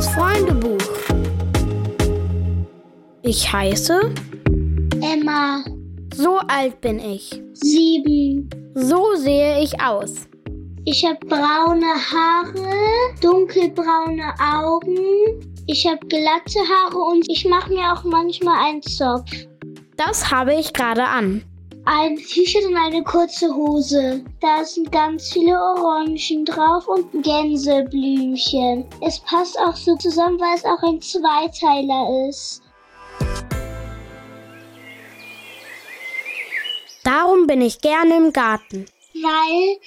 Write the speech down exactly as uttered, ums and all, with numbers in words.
Emmas Freundebuch. Ich heiße Emma. So alt bin ich. Sieben. So sehe ich aus. Ich habe braune Haare, dunkelbraune Augen. Ich habe glatte Haare und ich mache mir auch manchmal einen Zopf. Das habe ich gerade an. Ein T-Shirt und eine kurze Hose. Da sind ganz viele Orangen drauf und Gänseblümchen. Es passt auch so zusammen, weil es auch ein Zweiteiler ist. Darum bin ich gerne im Garten. Weil